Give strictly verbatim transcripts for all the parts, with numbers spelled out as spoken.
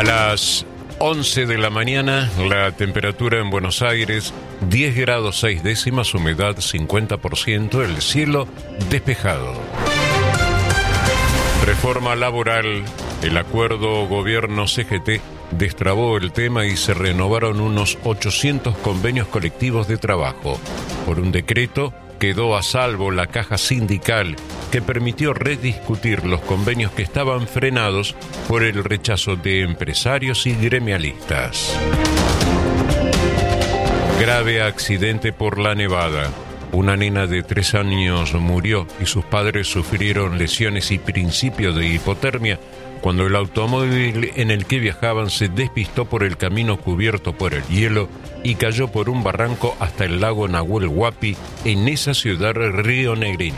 las once de la mañana, la temperatura en Buenos Aires, diez grados seis décimas, humedad cincuenta por ciento, el cielo despejado. Reforma laboral, el acuerdo gobierno-C G T destrabó el tema y se renovaron unos ochocientos convenios colectivos de trabajo. Por un decreto quedó a salvo la caja sindical que permitió rediscutir los convenios que estaban frenados por el rechazo de empresarios y gremialistas. Grave accidente por la nevada. Una nena de tres años murió y sus padres sufrieron lesiones y principio de hipotermia cuando el automóvil en el que viajaban se despistó por el camino cubierto por el hielo y cayó por un barranco hasta el lago Nahuel Huapi en esa ciudad rionegrina.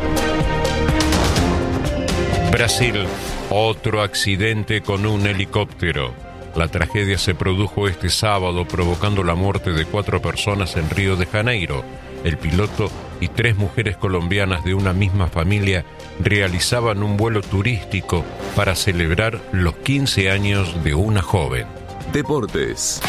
Brasil, otro accidente con un helicóptero. La tragedia se produjo este sábado provocando la muerte de cuatro personas en Río de Janeiro. El piloto y tres mujeres colombianas de una misma familia realizaban un vuelo turístico para celebrar los quince años de una joven. Deportes.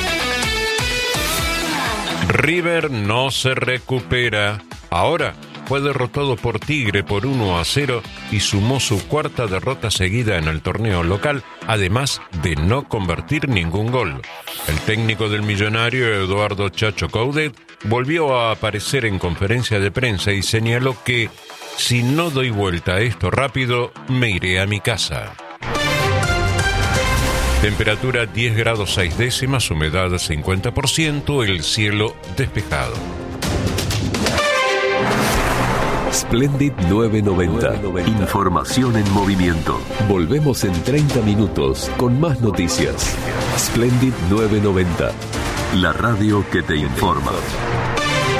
River no se recupera. Ahora fue derrotado por Tigre por uno a cero y sumó su cuarta derrota seguida en el torneo local, además de no convertir ningún gol. El técnico del Millonario, Eduardo Chacho Coudet, volvió a aparecer en conferencia de prensa y señaló que si no doy vuelta a esto rápido, me iré a mi casa. Temperatura diez grados seis décimas, humedad cincuenta por ciento, el cielo despejado. Splendid novecientos noventa. Información en movimiento. Volvemos en treinta minutos con más noticias. Splendid novecientos noventa. La radio que te informa.